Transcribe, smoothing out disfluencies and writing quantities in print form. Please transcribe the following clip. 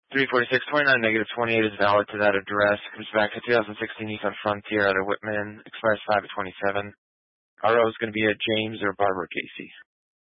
34629 -28 is valid to that address. Comes back to 2016 Nissan Frontier out of Whitman. Expires 5/27. RO is going to be a James or Barbara Casey.